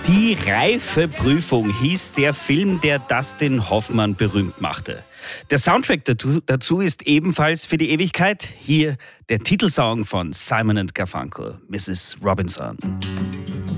Die Reifeprüfung hieß der Film, der Dustin Hoffmann berühmt machte. Der Soundtrack dazu ist ebenfalls für die Ewigkeit. Hier der Titelsong von Simon & Garfunkel, Mrs. Robinson.